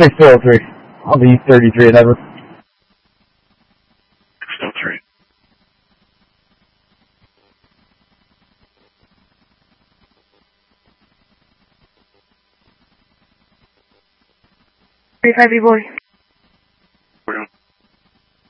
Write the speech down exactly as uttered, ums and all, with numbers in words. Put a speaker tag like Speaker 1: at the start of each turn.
Speaker 1: six oh three. I'll be thirty-three and ever.
Speaker 2: six oh three.
Speaker 3: thirty-five B boy.